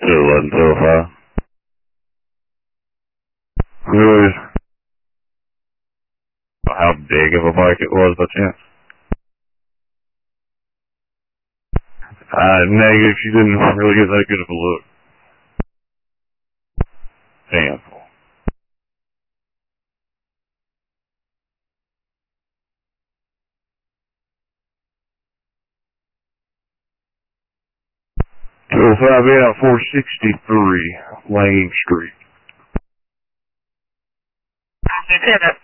21105. Anyways, how big of a bike it was by chance? Negative, she didn't really get that good of a look. Damn. 205 out 463 Lane Street. I said that.